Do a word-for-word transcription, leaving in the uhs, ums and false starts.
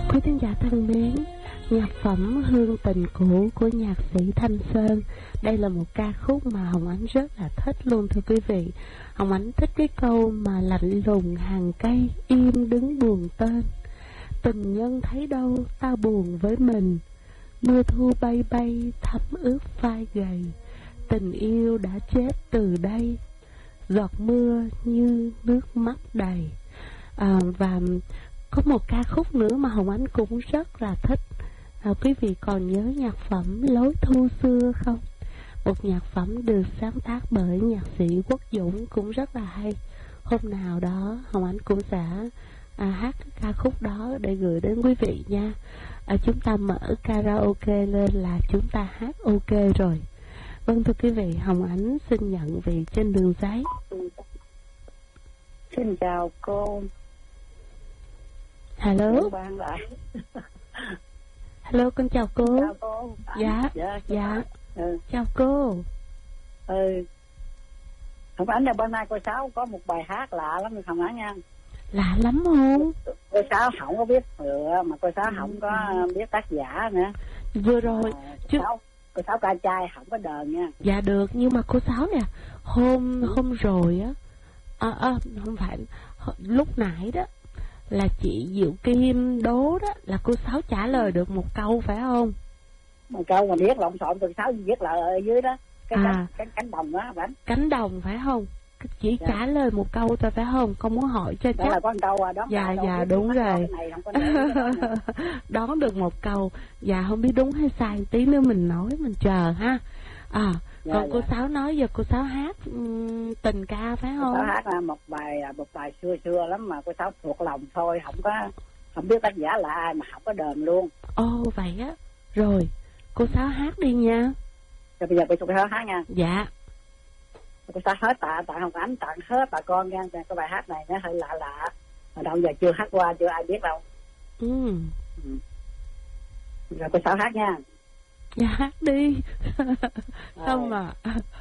Quý thính giả thân mến, nhạc phẩm Hương Tình Cũ của nhạc sĩ Thanh Sơn. Đây là một ca khúc mà Hồng Ánh rất là thích luôn thưa quý vị. Hồng Ánh thích cái câu mà lạnh lùng hàng cây, im đứng buồn tên. Tình nhân thấy đâu ta buồn với mình, mưa thu bay bay thấm ướt vai gầy. Tình yêu đã chết từ đây, giọt mưa như nước mắt đầy. À, và có một ca khúc nữa mà Hồng Ánh cũng rất là thích. À, quý vị còn nhớ nhạc phẩm Lối Thu Xưa không? Một nhạc phẩm được sáng tác bởi nhạc sĩ Quốc Dũng cũng rất là hay. Hôm nào đó Hồng Ánh cũng sẽ à, hát ca khúc đó để gửi đến quý vị nha. À, chúng ta mở karaoke lên là chúng ta hát ok rồi. Vâng thưa quý vị, Hồng Ánh xin nhận vị trên đường giấy. Xin chào cô. Hello. Bạn lại. Hello, con chào cô. Chào cô. Dạ, dạ, dạ. Ừ. Chào cô. Ừ. Hồng Ánh là bên nay cô Sáu có một bài hát lạ lắm Hồng Ánh nha. Lạ lắm không? Cô Sáu không có biết nữa, mà cô Sáu không có biết tác giả nữa. Vừa rồi à, chứ... Sáu, cô Sáu ca trai không có đờn nha. Dạ được, nhưng mà cô Sáu nè, hôm ừ. hôm rồi á, à, à, không phải, lúc nãy đó là chị Diệu Kim đố đó là cô Sáu trả lời được một câu phải không? Một câu mà biết lộn xộn, cô Sáu viết lại ở dưới đó, cái à, cánh, cánh đồng đó bạn. Cánh đồng phải không? Chỉ dạ. trả lời một câu thôi phải không? Con muốn hỏi cho đó chắc. Là con câu à, đón dạ dạ đúng rồi. Đón được một câu. Dạ không biết đúng hay sai, tí nữa mình nói mình chờ ha. À dạ, còn dạ. cô Sáu nói giờ cô Sáu hát um, tình ca phải không? Cô Sáu hát là một bài một bài xưa xưa lắm mà cô Sáu thuộc lòng thôi, không có không biết tác giả là ai mà không có đờn luôn. Ồ vậy á. Rồi cô Sáu hát đi nha. Rồi bây giờ cô Sáu hát nha. Dạ. Cô Sáu hết tạ tạ Hồng Ánh, tặng hết bà con nha. Cái bài hát này nó hơi lạ lạ, mà đâu giờ chưa hát qua, chưa ai biết đâu. Ừ. ừ. Rồi cô Sáu hát nha. Dạ hát đi. Không mà